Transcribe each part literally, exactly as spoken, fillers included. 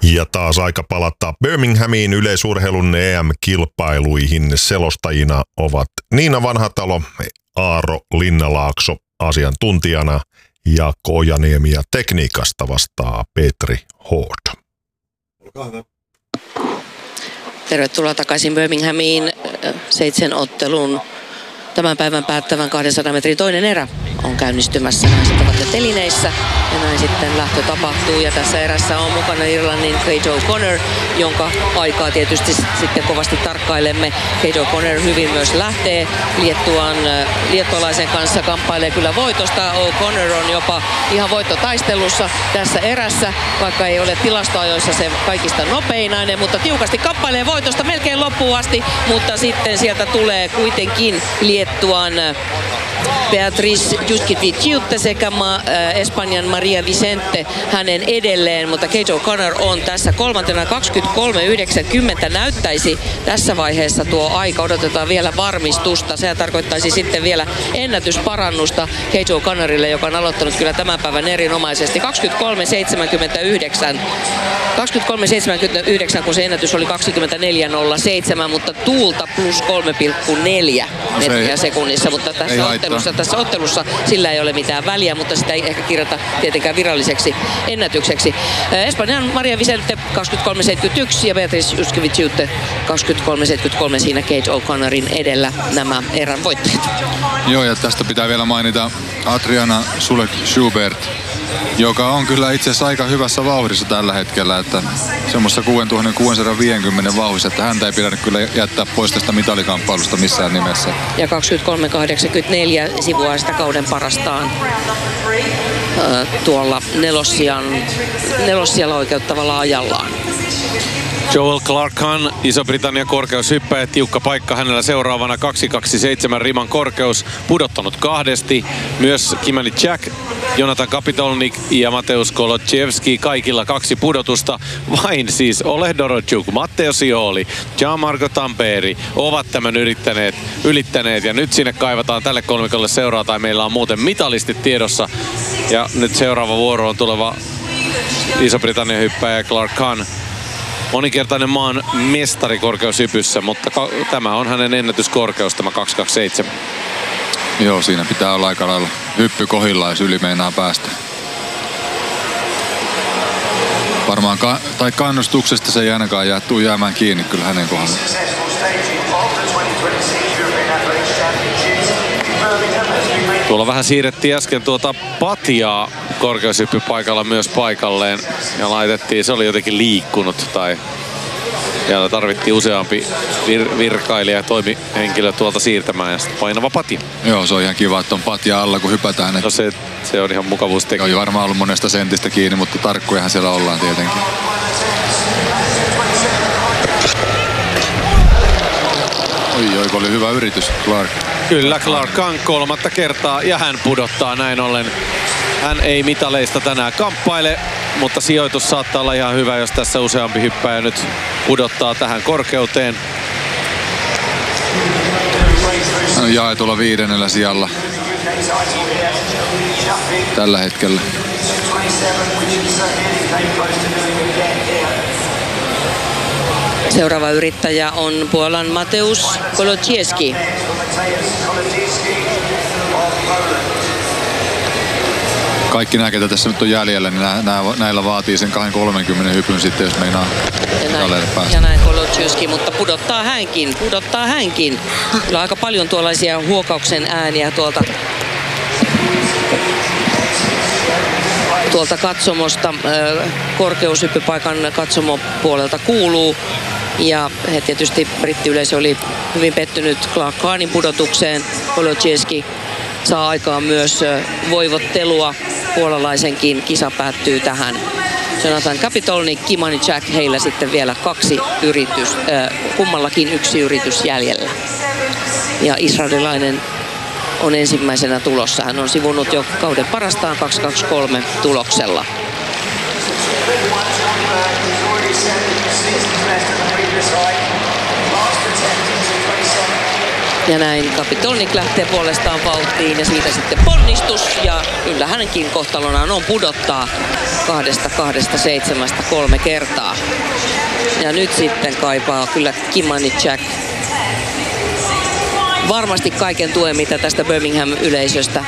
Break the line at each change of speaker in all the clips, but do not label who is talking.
Ja taas aika palata Birminghamiin yleisurheilun E M-kilpailuihin. Selostajina ovat Niina Vanhatalo, Aaro Linnalaakso asiantuntijana ja Koojaniemi ja tekniikasta vastaa Petri Hood.
Olkaa hyvä.
Tervetuloa takaisin Birminghamiin. Seitsemän ottelun tämän päivän päättävän kahdensadan metrin toinen erä on käynnistymässä. Naiset ovat jo telineissä ja näin sitten lähtö tapahtuu. Ja tässä erässä on mukana Irlannin Kate O'Connor, jonka aikaa tietysti sitten kovasti tarkkailemme. Kate O'Connor hyvin myös lähtee Liettuan, liettualaisen kanssa, kamppailee kyllä voitosta. O'Connor on jopa ihan voittotaistelussa tässä erässä, vaikka ei ole tilastoajoissa se kaikista nopeinainen, mutta tiukasti kamppailee voitosta melkein loppuun asti, mutta sitten sieltä tulee kuitenkin Liettuan Beatriz Juskiviciute sekä ma, äh, Espanjan Maria Vicente hänen edelleen, mutta Kate O'Connor on tässä kolmantena kaksikymmentäkolme yhdeksänkymmentä näyttäisi tässä vaiheessa tuo aika. Odotetaan vielä varmistusta. Se tarkoittaisi sitten vielä ennätysparannusta Kate O'Connorille, joka on aloittanut kyllä tämän päivän erinomaisesti. kaksikymmentäkolme seitsemänkymmentäyhdeksän. kaksikymmentäkolme seitsemänkymmentäyhdeksän, kun se ennätys oli kaksikymmentäneljä nolla seitsemän, mutta tuulta plus kolme pilkku neljä metriä sekunnissa, mutta tässä ottelussa, tässä ottelussa sillä ei ole mitään väliä, mutta sitä ei ehkä kirjata tietenkään viralliseksi ennätykseksi. Espanjan Maria Vicente kaksikymmentäkolme seitsemänkymmentäyksi ja Beatriz Juskiviciute kaksikymmentäkolme seitsemänkymmentäkolme, siinä Kate O'Connorin edellä nämä erän voittajat.
Joo, ja tästä pitää vielä mainita Adriana Sulek-Schubert, joka on kyllä itse asiassa aika hyvässä vauhdissa tällä hetkellä, että semmoista kuusituhattakuusisataaviisikymmentä vauhdissa, että häntä ei pidä kyllä jättää pois tästä mitalikamppailusta missään nimessä.
Ja kaksikymmentäkolme kahdeksankymmentäneljä sivuaa sitä kauden parastaan äh, tuolla nelossian, nelossialla oikeuttavalla ajallaan.
Joel Clarkhan, Iso-Britannian korkeushyppäjä, tiukka paikka hänellä seuraavana kaksi kaksikymmentäseitsemän riman korkeus, pudottanut kahdesti. Myös Kimani Jack, Jonathan Kapitolnik ja Mateusz Kolodziejski, kaikilla kaksi pudotusta. Vain siis Oleg Dorotjuk, Matteo Sioli, Gianmarco Tamperi ovat tämän yrittäneet, ylittäneet. Ja nyt sinne kaivataan tälle kolmikolle seuraa, tai meillä on muuten mitalistit tiedossa. Ja nyt seuraava vuoro on tuleva Iso-Britannian hyppäjä Clarkhan. Moninkertainen maan mestari korkeushypyssä, mutta tämä on hänen ennätyskorkeus, tämä kaksi kaksikymmentäseitsemän.
Joo, siinä pitää olla aika lailla hyppy kohillaan, jos yli meinaa päästä. Varmaan, ka- tai kannustuksesta se ei ainakaan jää, tuu jäämään kiinni kyllä hänen kohdallaan.
Tuolla vähän siirrettiin äsken tuota patjaa korkeushyppypaikalla myös paikalleen ja laitettiin, se oli jotenkin liikkunut tai ja tarvittiin useampi vir- virkailija ja toimihenkilö tuolta siirtämään ja sitten painava patja.
Joo, se on ihan kiva, että on patja alla kun hypätään.
No se, se on ihan mukavuustekijä.
Joo, varmaan ollut monesta sentistä kiinni, mutta tarkkojahan siellä ollaan tietenkin. Oi, oi, oli hyvä yritys, Clark.
Kyllä, Clark on kolmatta kertaa ja hän pudottaa näin ollen. Hän ei mitaleista tänään kamppaile, mutta sijoitus saattaa olla ihan hyvä, jos tässä useampi hyppäjä nyt pudottaa tähän korkeuteen.
Hän on jaetulla viidennellä sijalla tällä hetkellä.
Seuraava yrittäjä on Puolan Mateusz Kolodziejski.
Kaikki nämä, ketä tässä nyt on jäljellä, niin nää, nää, näillä vaatii sen kaksikymmentä hypyn sitten, jos meinaa kaleille päästä.
Ja näin Kolodziejski, mutta pudottaa hänkin, pudottaa hänkin. Kyllä aika paljon tuollaisia huokauksen ääniä tuolta, tuolta katsomosta, korkeushyppypaikan katsomopuolelta kuuluu. Ja he tietysti brittiyleisö oli hyvin pettynyt Clark Khanin pudotukseen. Kolodziejski saa aikaan myös voivottelua. Puolalaisenkin kisa päättyy tähän. Jonathan Kapitolnik, Kimani Jack, heillä sitten vielä kaksi yritys, äh, kummallakin yksi yritys jäljellä. Ja israelilainen on ensimmäisenä tulossa. Hän on sivunut jo kauden parastaan kaksi kaksikymmentäkolme tuloksella. Ja näin Kapitolnik lähtee puolestaan vauhtiin ja siitä sitten ponnistus. Ja kyllä hänenkin kohtalonaan on pudottaa kahdesta kahdesta seitsemästä kolme kertaa. Ja nyt sitten kaipaa kyllä Kimani Jack varmasti kaiken tuen, mitä tästä Birmingham-yleisöstä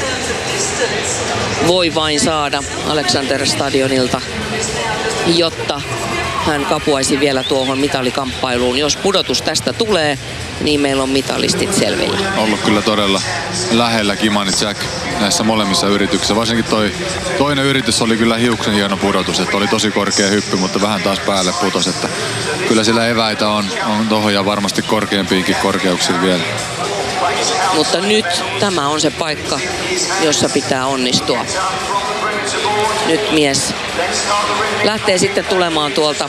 voi vain saada Alexander Stadionilta, jotta hän kapuaisi vielä tuohon mitalikamppailuun. Jos pudotus tästä tulee, niin meillä on mitalistit selvillä.
Ollut kyllä todella lähellä Kimani Jack näissä molemmissa yrityksissä. Varsinkin toi toinen yritys oli kyllä hiuksen hieno pudotus, että oli tosi korkea hyppy, mutta vähän taas päälle putosi. Että kyllä sillä eväitä on, on tohon ja varmasti korkeampiinkin korkeuksiin vielä.
Mutta nyt tämä on se paikka, jossa pitää onnistua. Nyt mies lähtee sitten tulemaan tuolta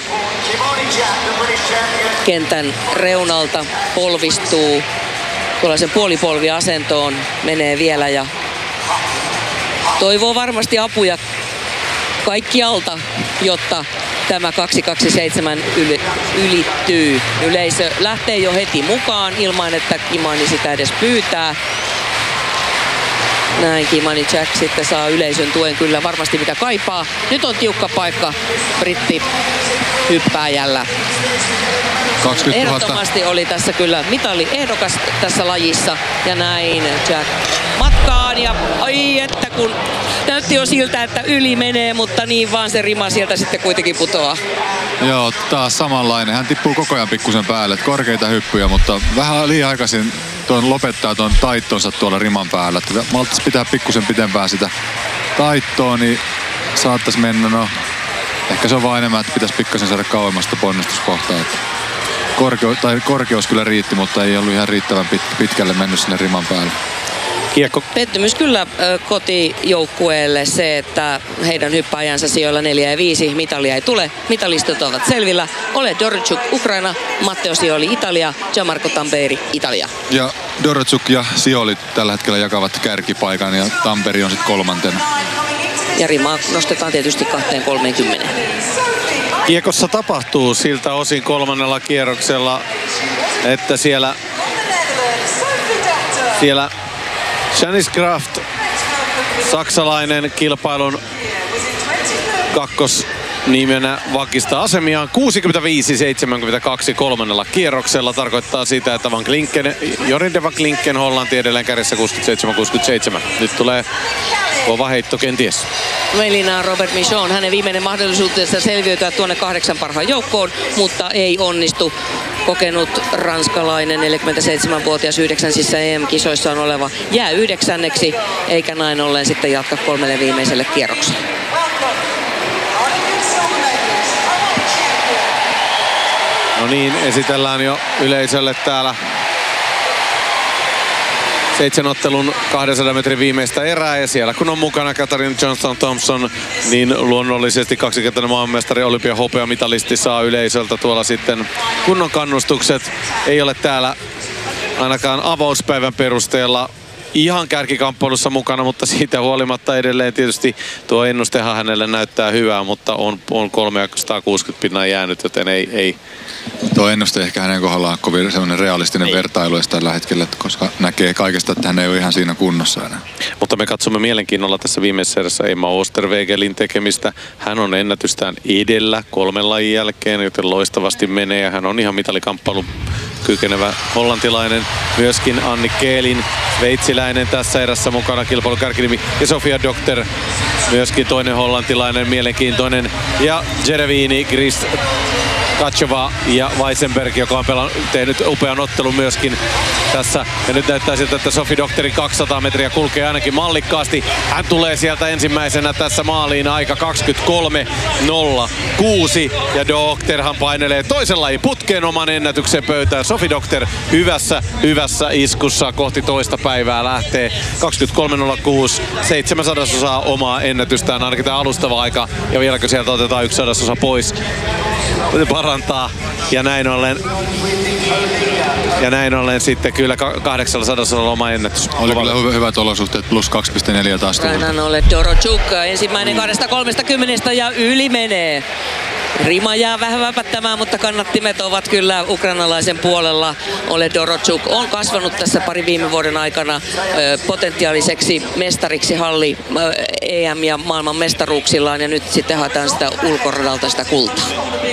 kentän reunalta, polvistuu tuollaisen puolipolviasentoon, menee vielä ja toivoo varmasti apuja kaikkialta, jotta tämä kaksi kaksi seitsemän yli, ylittyy. Yleisö lähtee jo heti mukaan ilman, että Kimani sitä edes pyytää. Näin Kimani Jack sitten saa yleisön tuen kyllä varmasti mitä kaipaa. Nyt on tiukka paikka britti hyppääjällä. Ehdottomasti oli tässä kyllä mitali ehdokas tässä lajissa. Ja näin Jack matkaan ja ai että kun näytti jo siltä, että yli menee, mutta niin vaan se rima sieltä sitten kuitenkin putoaa.
Joo, taas samanlainen. Hän tippuu koko ajan pikkusen päälle. Korkeita hyppyjä, mutta vähän liian aikaisin tuon lopettaa tuon taittonsa tuolla riman päällä. Malttaisi pitää pikkusen pitempään sitä taittoa, niin saattaisi mennä. No, ehkä se on vaan enemmän, että pitäisi pikkasen saada kauemmasta ponnistuskohtaa. Korkeu, tai korkeus kyllä riitti, mutta ei ollut ihan riittävän pit, pitkälle mennyt sinne riman päälle.
Kiekko. Pettymys kyllä kotijoukkueelle se, että heidän hyppääjänsä sijoilla neljä ja viisi mitalia ei tule. Mitalistot ovat selvillä. Ole Dorotchuk Ukraina, Matteo Sioli Italia, Gianmarco Tamperi Italia.
Ja Dorotchuk ja Sioli tällä hetkellä jakavat kärkipaikan ja Tamperi on sitten kolmantena.
Ja rimaa nostetaan tietysti kahteen kolmeenkymmeneen.
Kiekossa tapahtuu siltä osin kolmannella kierroksella, että siellä siellä Janice Kraft, saksalainen kilpailun kakkosnimenä vakistaa asemiaan kuusikymmentäviisi seitsemänkymmentäkaksi kolmannella kierroksella. Tarkoittaa sitä, että Van Klinken, Jorinde Van Klinken Hollanti edelleen kärjessä kuusikymmentäseitsemän kuusikymmentäseitsemän. Nyt tulee kova heitto kenties.
Melina Robert Michon, hänen viimeinen mahdollisuutensa selviytyä tuonne kahdeksan parhaan joukkoon, mutta ei onnistu. Kokenut ranskalainen neljäkymmentäseitsemänvuotias yhdeksänsissa E M-kisoissaan oleva jää yhdeksänneksi, eikä näin ollen sitten jatka kolmelle viimeiselle kierrokselle.
No niin, esitellään jo yleisölle täällä seitsemänottelun kahdensadan metrin viimeistä erää, ja siellä kun on mukana Katharina Johnson-Thompson, niin luonnollisesti kaksikertainen maailmanmestari, olympiahopeamitalisti saa yleisöltä tuolla sitten kunnon kannustukset. Ei ole täällä ainakaan avauspäivän perusteella ihan kärkikamppailussa mukana, mutta siitä huolimatta edelleen tietysti tuo ennustehan hänelle näyttää hyvää, mutta on, on kolmesataakuusikymmentä pinnaa jäänyt, joten ei... ei
Tuo ennuste ehkä hänen kohdallaan kovin sellainen realistinen ei. vertailu tällä hetkellä, koska näkee kaikesta, että hän ei ole ihan siinä kunnossa enää.
Mutta me katsomme mielenkiinnolla tässä viimeisessä erässä Emma Oosterwegelin tekemistä. Hän on ennätystään edellä kolmen lajin jälkeen, joten loistavasti menee, ja hän on ihan mitalikamppailu kykenevä hollantilainen. Myöskin Anni Keelin, sveitsiläinen tässä erässä mukana, kilpailun kärkinimi, ja Sofia Dokter, myöskin toinen hollantilainen, mielenkiintoinen, ja Jerevini, Grist Kachova ja Weissenberg, joka on pelan, tehnyt upean ottelun myöskin tässä. Ja nyt näyttää siltä, että Sofi Dokterin kaksisataa metriä kulkee ainakin mallikkaasti. Hän tulee sieltä ensimmäisenä tässä maaliin, aika kaksikymmentäkolme nolla kuusi. Ja Dokterhan painelee toisen lajin putkeen oman ennätyksen pöytään. Sofi Dokter hyvässä, hyvässä iskussa kohti toista päivää lähtee. kaksikymmentäkolme nolla kuusi, seitsemän sadasosaa omaa ennätystään, ainakin tämä alustava aika. Ja vieläkö sieltä otetaan yksi sadasosa pois, parantaa, ja näin ollen ja näin ollen sitten kyllä kahdeksansataa oma ennätys.
Oli kyllä hyvät, hyvät olosuhteet, plus kaksi pilkku neljä taas tullut.
Rainan Ole Dorotchuk, ensimmäinen kahdesta kolmesta kymmenestä ja yli menee. Rima jää vähän väpättämään, mutta kannattimet ovat kyllä ukrainalaisen puolella. Ole Dorochuk on kasvanut tässä pari viime vuoden aikana ö, potentiaaliseksi mestariksi halli ö, E M ja maailman mestaruuksillaan, ja nyt sitten haetaan sitä ulkoradalta sitä kultaa.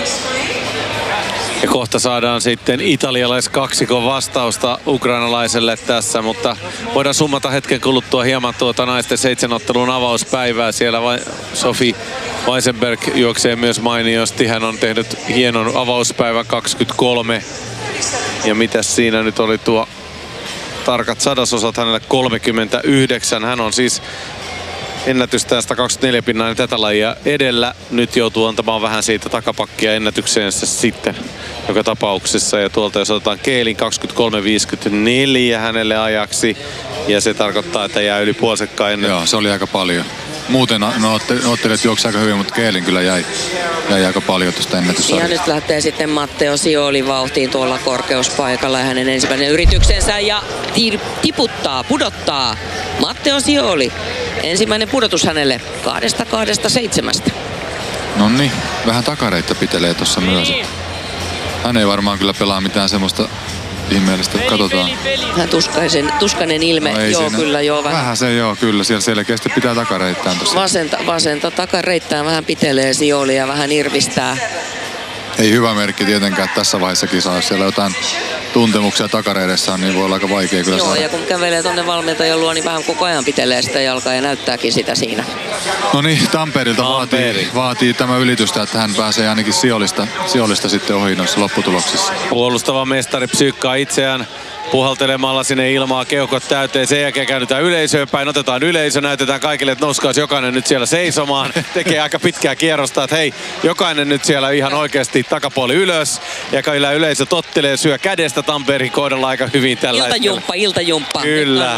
Ja kohta saadaan sitten italialaiskaksikon vastausta ukrainalaiselle tässä, mutta voidaan summata hetken kuluttua hieman tuota naisten seitsemänottelun avauspäivää. Siellä vai Sofi Weisenberg juoksee myös mainiosti. Hän on tehnyt hienon avauspäivän kaksikymmentäkolme. Ja mitäs siinä nyt oli tuo tarkat sadasosat hänelle kolmekymmentäyhdeksän. Hän on siis ennätystään sata kaksikymmentäneljä pinnainen tätä lajia edellä. Nyt joutuu antamaan vähän siitä takapakkia ennätykseensä sitten joka tapauksessa. Ja tuolta jos otetaan Keelin kaksikymmentäkolme viisikymmentäneljä hänelle ajaksi. Ja se tarkoittaa, että jää yli puolisekkaan ennen.
Joo, se oli aika paljon. Muuten no, ottelijat juoksi aika hyvin, mutta Keelin kyllä jäi, jäi aika paljon tuosta ennätyssarjasta.
Ja nyt lähtee sitten Matteo Sioli vauhtiin tuolla korkeuspaikalla ja hänen ensimmäinen yrityksensä ja tiputtaa, pudottaa Matteo Sioli. Ensimmäinen pudotus hänelle kahdesta kahdesta seitsemästä.
No niin, vähän takareita pitelee tuossa myös. Hän ei varmaan kyllä pelaa mitään semmoista ihmeellistä, katsotaan.
Vähän tuskaisen, tuskainen ilme,
no
joo
siinä.
Kyllä joo. Vähän,
vähän se joo, kyllä, siellä selkeästi pitää takareittään tuossa.
Vasenta, vasenta takareittään vähän pitelee Sioli ja vähän irvistää.
Ei hyvä merkki tietenkään tässä vaiheessa kisaa, jos siellä jotain tuntemuksia takareidessä on, niin voi olla aika vaikea kyllä
Joo,
saada.
Ja kun kävelee tuonne valmentajan luo, niin vähän koko ajan pitelee sitä jalkaa ja näyttääkin sitä siinä.
No niin, Tamperilta vaatii, vaatii tämä ylitystä, että hän pääsee ainakin Siolista, Siolista sitten ohi noissa lopputuloksissa.
Puolustava mestari psyykkaa itseään puhaltelemalla sinne ilmaa, keuhkot täyteen. Sen jälkeen käännytään yleisöön päin, otetaan yleisö, näytetään kaikille, että nouskaisi jokainen nyt siellä seisomaan. Tekee aika pitkää kierrosta, että hei, jokainen nyt siellä ihan oikeasti takapuoli ylös. Ja kyllä yleisö tottelee, syö kädestä Tampereen kohdalla aika hyvin tällä
Iltajumppa, iltajumppa.
Kyllä.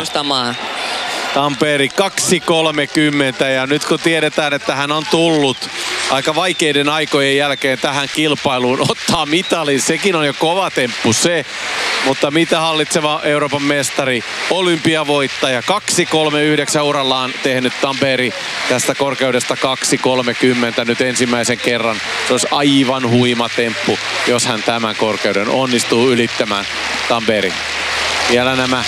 Tampere kaksi kolmekymmentä ja nyt kun tiedetään, että hän on tullut aika vaikeiden aikojen jälkeen tähän kilpailuun ottaa mitalin, sekin on jo kova temppu se. Mutta mitä hallitseva Euroopan mestari, olympiavoittaja, kaksi kolmekymmentäyhdeksän urallaan tehnyt Tampere tästä korkeudesta kaksi kolmekymmentä nyt ensimmäisen kerran. Se olisi aivan huima temppu, jos hän tämän korkeuden onnistuu ylittämään. Tampere. Vielä nämä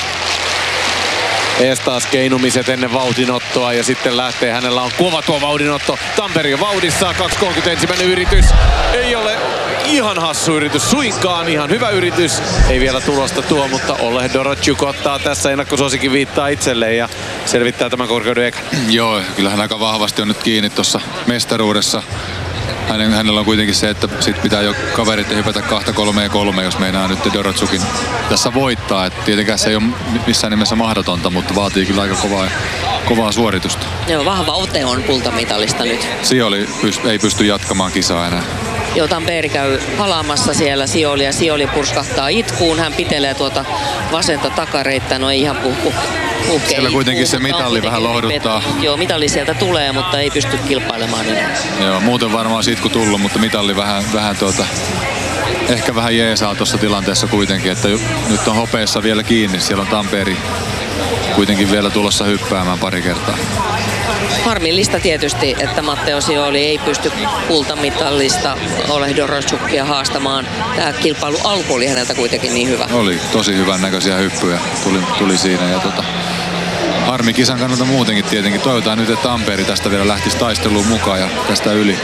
ees taas keinumiset ennen vauhdinottoa ja sitten lähtee. Hänellä on kova tuo vauhdinotto. Tampere jo vauhdissa. kaksi kolmekymmentä ensimmäinen yritys. Ei ole ihan hassu yritys. Suinkaan ihan hyvä yritys. Ei vielä tulosta tuo, mutta Ole Dorochuk ottaa tässä ennakkosuosikin viittaa itselleen ja selvittää tämän korkeuden ekan.
Joo, kyllä hän aika vahvasti on nyt kiinni tuossa mestaruudessa. Hänen, hänellä on kuitenkin se, että sit pitää jo kaverit hypätä kahta kolmeen kolme, jos meinaa nyt Dorochukin tässä voittaa. Et tietenkään se ei ole missään nimessä mahdotonta, mutta vaatii kyllä aika kovaa, kovaa suoritusta.
Joo, vahva ote on kultamitalista nyt.
Sioli pyst- ei pysty jatkamaan kisaa enää.
Joo, Tampere käy palaamassa siellä Sioli ja Sioli purskahtaa itkuun. Hän pitelee tuota vasenta takareittaa, no ei ihan puhku. Puhkee
siellä kuitenkin se mitalli vähän lohduttaa.
Joo, mitalli sieltä tulee, mutta ei pysty kilpailemaan enää.
Joo, muuten varmaan sitku tullut, mutta mitalli vähän, vähän tuota, ehkä vähän jeesaa tuossa tilanteessa kuitenkin, että nyt on hopeessa vielä kiinni. Siellä on Tampere kuitenkin vielä tulossa hyppäämään pari kertaa.
Harmillista tietysti, että Matteo Sioli ei pysty kultamitallista Ole Dorochukia haastamaan. Tämä kilpailu alku oli häneltä kuitenkin niin hyvä.
Oli tosi hyvän näköisiä hyppyjä, tuli, tuli siinä. Ja tota, harmi kisan kannalta muutenkin tietenkin. Toivotaan nyt, että Tampere tästä vielä lähtisi taisteluun mukaan ja tästä yli.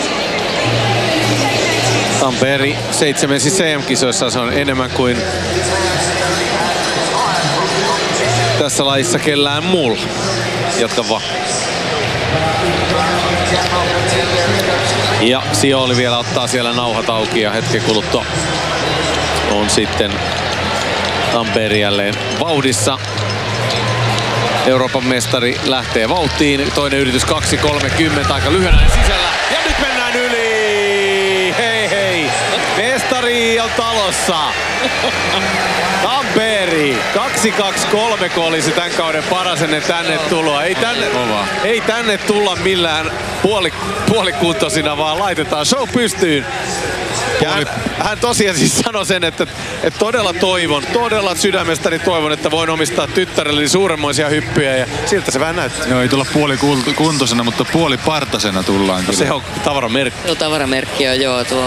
Tampere seitsemässä C M-kisoissa se on enemmän kuin tässä lajissa kellään muulla. Jatka vaan. Ja Sioli vielä ottaa siellä nauhat auki ja hetken kuluttua on sitten Tampere jälleen vauhdissa. Euroopan mestari lähtee vauhtiin. Toinen yritys kaksi kolmekymmentä aika lyhyenä sisällä. Ja nyt mennään yli! Hei hei! Mestari on talossa! Tampere! kaksi kaksi kolme olisi tämän kauden paras ennen tänne tuloa. Ei tänne, ei tänne tulla millään puoli, puolikuntoisina, vaan laitetaan show pystyyn. Ja hän, hän tosiaan siis sanoi sen, että, että todella toivon, todella sydämestäni toivon, että voin omistaa tyttärelleni suuremmoisia hyppyjä ja siltä se vähän näyttää.
Joo, ei tulla puolikuntoisena, mutta puolipartasena tullaan kyllä.
Se on tavaramerkki.
Joo, tavaramerkki on joo tuo.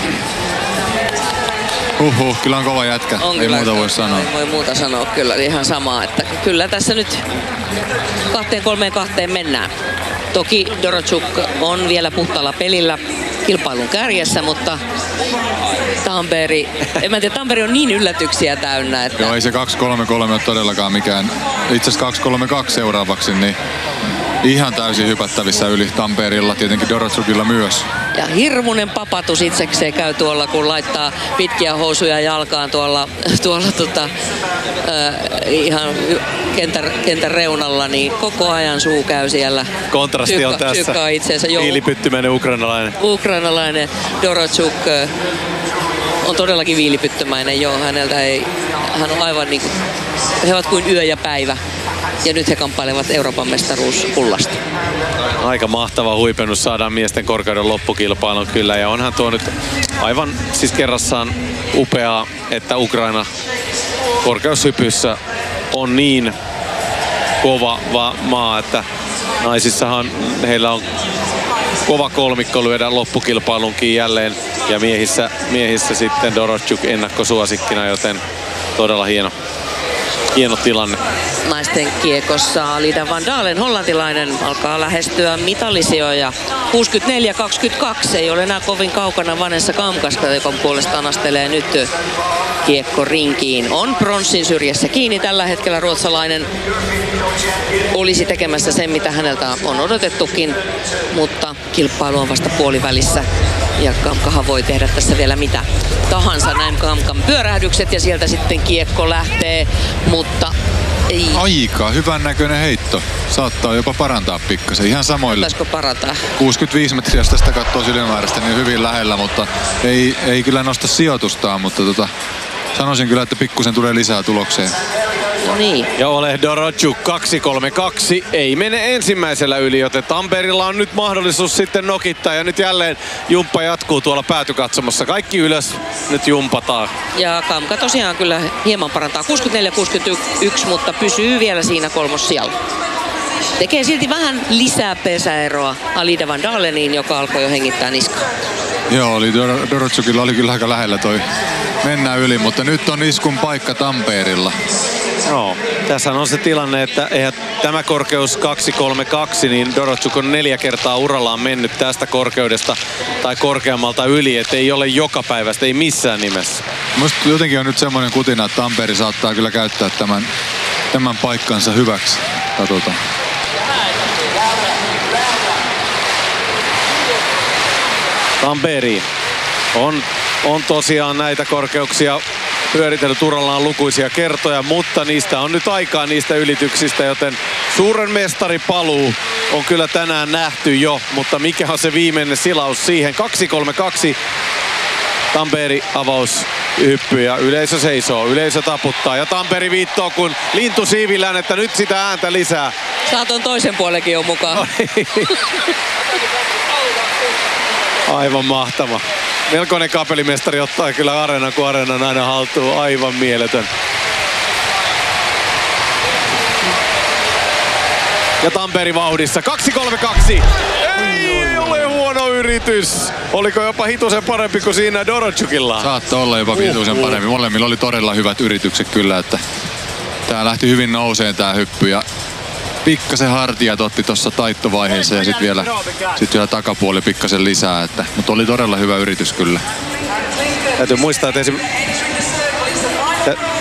Huhhuh, kyllä on kova jätkä,
On
ei
kyllä,
muuta voi sanoa.
Ei voi muuta sanoa, kyllä ihan samaa, että kyllä tässä nyt kahteen kolmeen kahteen mennään. Toki Dorochuk on vielä puhtaalla pelillä kilpailun kärjessä, mutta Tamperi, en mä tiedä, Tamperi on niin yllätyksiä täynnä, että...
Joo, ei se kaksi kolme kolme ole todellakaan mikään. Itse asiassa kaksi kolme kaksi seuraavaksi, niin ihan täysin hypättävissä yli Tamperilla, tietenkin Dorochukilla myös.
Ja hirmuinen papatus itsekseen käy tuolla, kun laittaa pitkiä housuja jalkaan tuolla, tuolla tota, äh, ihan kentän, kentän reunalla, niin koko ajan suu käy siellä.
Kontrasti on
Sykka,
tässä. Viilipyttymäinen ukrainalainen.
Ukrainalainen Dorochuk äh, on todellakin viilipyttymäinen, joo, häneltä ei, hän on aivan niin kuin, he ovat kuin yö ja päivä. Ja nyt he kamppailevat Euroopan mestaruuskullasta.
Aika mahtava huipennus saadaan miesten korkeuden loppukilpailun kyllä. Ja onhan tuo nyt aivan siis kerrassaan upeaa, että Ukraina korkeushypyssä on niin kova maa, että naisissahan heillä on kova kolmikko lyödä loppukilpailunkin jälleen. Ja miehissä, miehissä sitten Dorochuk ennakkosuosikkina, joten todella hieno. Hieno tilanne.
Naisten kiekossa Lida van Dalen, hollantilainen, alkaa lähestyä mitallisijoja. kuusikymmentäneljä kaksikymmentäkaksi ei ole enää kovin kaukana Vanessa Kamkaska, joka puolestaan astelee nyt kiekko rinkiin. On pronssin syrjässä kiinni tällä hetkellä ruotsalainen. Olisi tekemässä sen, mitä häneltä on odotettukin, mutta kilpailu on vasta puolivälissä. Ja Kamkahan voi tehdä tässä vielä mitä tahansa. Näin Kamkan pyörähdykset ja sieltä sitten kiekko lähtee, mutta ei.
Aika hyvän näköinen heitto. Saattaa jopa parantaa pikkasen. Ihan samoille.
Pitäisikö parata?
kuusikymmentäviisi metriä, jos tästä katsoo sydänmäärästä, niin hyvin lähellä, mutta ei, ei kyllä nosta sijoitustaan, mutta tota, sanoisin kyllä, että pikkusen tulee lisää tulokseen.
No niin.
Ja Oleg Dorochuk kaksi kolme kaksi ei mene ensimmäisellä yli, joten Tamperilla on nyt mahdollisuus sitten nokittaa. Ja nyt jälleen jumppa jatkuu tuolla päätykatsomossa. Kaikki ylös, nyt jumpataan.
Ja Kamka tosiaan kyllä hieman parantaa kuusikymmentäneljä kuusikymmentäyksi, mutta pysyy vielä siinä kolmossijalla. Tekee silti vähän lisää pesäeroa Alida van Daleniin, joka alkoi jo hengittää niskaa.
Joo, oli Dor- Dorochukilla oli kyllä aika lähellä toi mennään yli, mutta nyt on iskun paikka Tamperilla.
Joo, tässä on se tilanne, että eihän tämä korkeus kaksi kolme kaksi, niin Dorochuk on neljä kertaa urallaan mennyt tästä korkeudesta tai korkeammalta yli, että ei ole joka päivästä, ei missään nimessä.
Musta jotenkin on nyt semmoinen kutina, että Tamperi saattaa kyllä käyttää tämän, tämän paikkansa hyväksi. Katsotaan.
Tamperi on, on tosiaan näitä korkeuksia pyöritellyt urallaan lukuisia kertoja, mutta niistä on nyt aikaa niistä ylityksistä, joten suuren mestari paluu on kyllä tänään nähty jo, mutta mikä on se viimeinen silaus siihen? kaksi kolme kaksi Tamperi avaushyppy ja yleisö seisoo, yleisö taputtaa ja Tamperi viittoo kun lintu siivillään, että nyt sitä ääntä lisää.
Saaton toisen puolenkin jo mukaan.
Aivan mahtava. Melkoinen kapelimestari ottaa kyllä areenan, kun areenan aina haltuun. Aivan mieletön. Ja Tamperi vauhdissa. kaksi kolme kaksi. Ei, ei ole huono yritys. Oliko jopa hitusen parempi kuin siinä Dorochukilla?
Saattoi olla jopa hitusen uh, uh. parempi. Molemmilla oli todella hyvät yritykset kyllä, että tää lähti hyvin nouseen tää hyppy ja pikkasen hartiat otti tuossa taittovaiheessa ja sitten vielä, sit vielä takapuoli pikkasen lisää, että, mutta oli todella hyvä yritys kyllä.
Täytyy muistaa, että esim...